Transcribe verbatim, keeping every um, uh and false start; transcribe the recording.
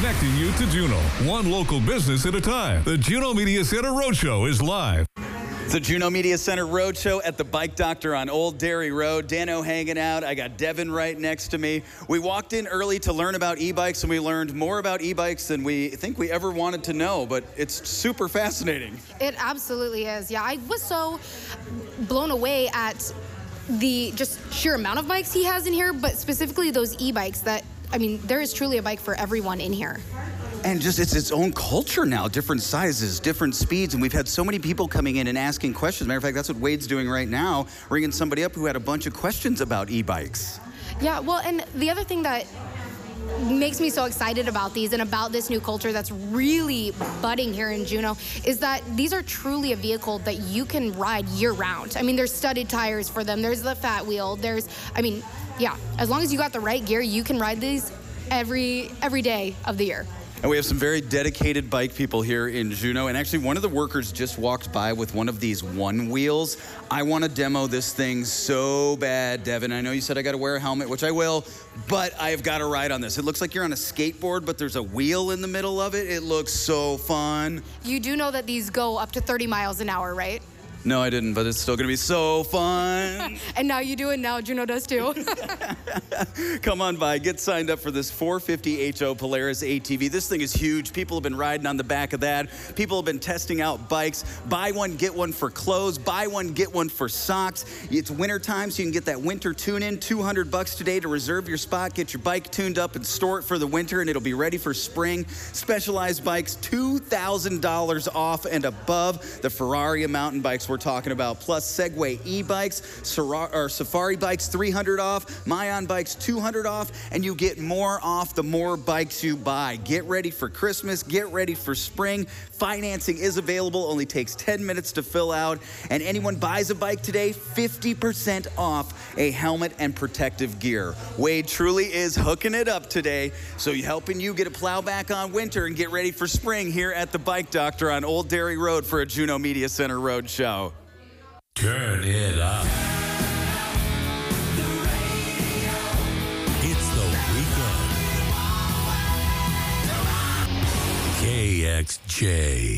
connecting you to Juneau, one local business at a time. The Juneau Media Center Roadshow is live. The Juneau Media Center Roadshow at the Bike Doctor on Old Dairy Road. Dano hanging out. I got Devin right next to me. We walked in early to learn about e-bikes, and we learned more about e-bikes than we think we ever wanted to know, but it's super fascinating. It absolutely is. Yeah, I was so blown away at the just sheer amount of bikes he has in here, but specifically those e-bikes that, I mean, there is truly a bike for everyone in here. And just it's its own culture now, different sizes, different speeds, and we've had so many people coming in and asking questions. Matter of fact, that's what Wade's doing right now, ringing somebody up who had a bunch of questions about e-bikes. Yeah, well, and the other thing that makes me so excited about these and about this new culture that's really budding here in Juneau is that these are truly a vehicle that you can ride year-round. I mean, there's studded tires for them, there's the fat wheel, there's, I mean, yeah, as long as you got the right gear, you can ride these every every day of the year. And we have some very dedicated bike people here in Juneau. And actually, one of the workers just walked by with one of these one wheels. I want to demo this thing so bad, Devin. I know you said I got to wear a helmet, which I will, but I've got to ride on this. It looks like you're on a skateboard, but there's a wheel in the middle of it. It looks so fun. You do know that these go up to thirty miles an hour, right? No, I didn't, but it's still going to be so fun. And now you do, and now Juneau does too. Come on by. Get signed up for this four fifty H O Polaris A T V. This thing is huge. People have been riding on the back of that. People have been testing out bikes. Buy one, get one for clothes. Buy one, get one for socks. It's winter time, so you can get that winter tune-in. two hundred bucks today to reserve your spot. Get your bike tuned up and store it for the winter, and it'll be ready for spring. Specialized bikes, two thousand dollars off and above. The Ferrari mountain bikes we're talking about, plus Segway e-bikes, or Safari bikes, three hundred off, Mayan bikes, two hundred off, and you get more off the more bikes you buy. Get ready for Christmas, get ready for spring. Financing is available, only takes ten minutes to fill out, and anyone buys a bike today, fifty percent off a helmet and protective gear. Wade truly is hooking it up today, so helping you get a plow back on winter and get ready for spring here at the Bike Doctor on Old Dairy Road for a Juneau Media Center Roadshow. Turn it up. It's the weekend. K X J.